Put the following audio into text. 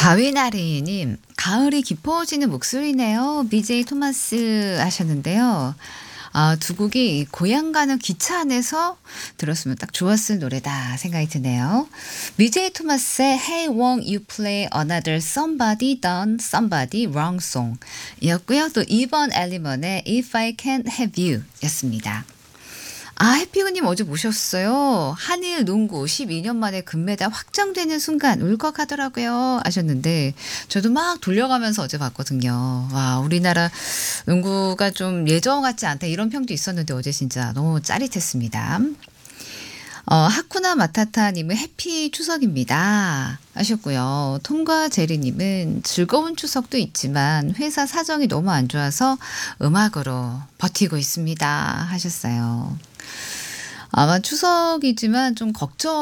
가위나리님, 가을이 깊어지는 목소리네요. BJ 토마스 하셨는데요. 두 곡이 고향 가는 기차 안에서 들었으면 딱 좋았을 노래다 생각이 드네요. BJ 토마스의 Hey Won't You Play Another Somebody Done Somebody Wrong Song 이었고요. 또 2번 엘리먼의 If I Can't Have You 였습니다. 해피그님 어제 모셨어요. 한일 농구 12년 만에 금메달 확정되는 순간 울컥하더라고요. 하셨는데, 저도 막 돌려가면서 어제 봤거든요. 와, 우리나라 농구가 좀 예전 같지 않다. 이런 평도 있었는데 어제 진짜 너무 짜릿했습니다. 하쿠나 마타타님은 해피 추석입니다. 하셨고요. 톰과 제리님은 즐거운 추석도 있지만 회사 사정이 너무 안 좋아서 음악으로 버티고 있습니다. 하셨어요. 아마 추석이지만 좀 걱정